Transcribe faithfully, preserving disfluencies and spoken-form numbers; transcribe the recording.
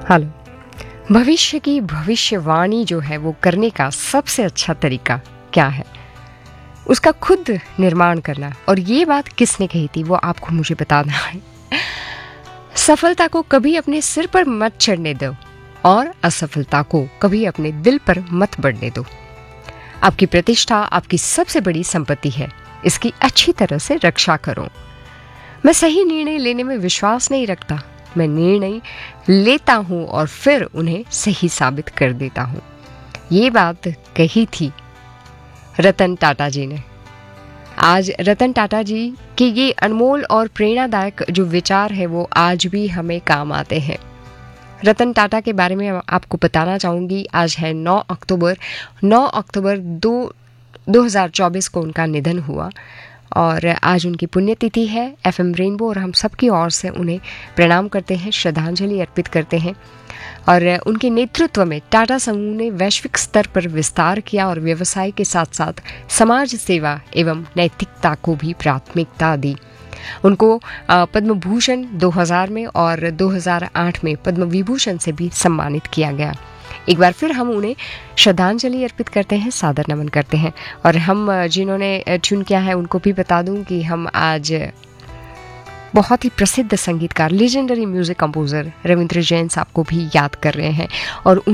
Hello. भविष्य की भविष्यवाणी जो है वो करने का सबसे अच्छा तरीका क्या है? उसका खुद निर्माण करना। और ये बात किसने कही थी वो आपको मुझे बताना है। सफलता को कभी अपने सिर पर मत चढ़ने दो और असफलता को कभी अपने दिल पर मत बढ़ने दो। आपकी प्रतिष्ठा आपकी सबसे बड़ी संपत्ति है, इसकी अच्छी तरह से रक्षा करो। मैं सही निर्णय लेने में विश्वास नहीं रखता, मैं निर्णय लेता हूं और फिर उन्हें सही साबित कर देता हूं। ये बात कही थी रतन टाटा जी ने। आज रतन टाटा जी के ये अनमोल और प्रेरणादायक जो विचार है वो आज भी हमें काम आते हैं। रतन टाटा के बारे में आपको बताना चाहूँगी, आज है नौ अक्टूबर। नौ अक्टूबर दो दो हज़ार चौबीस को उनका निधन हुआ और आज उनकी पुण्यतिथि है। एफएम रेनबो और हम सबकी ओर से उन्हें प्रणाम करते हैं, श्रद्धांजलि अर्पित करते हैं। और उनके नेतृत्व में टाटा समूह ने वैश्विक स्तर पर विस्तार किया और व्यवसाय के साथ साथ समाज सेवा एवं नैतिकता को भी प्राथमिकता दी। उनको पद्म भूषण दो हज़ार में और दो हज़ार आठ में पद्म विभूषण से भी सम्मानित किया गया। एक बार फिर हम उन्हें श्रद्धांजलि अर्पित करते हैं, सादर नमन करते हैं। और हम जिन्होंने ट्यून किया है उनको भी बता दूं कि हम आज बहुत ही प्रसिद्ध संगीतकार, legendary music composer Ravindra Jain साहब को भी याद कर रहे हैं और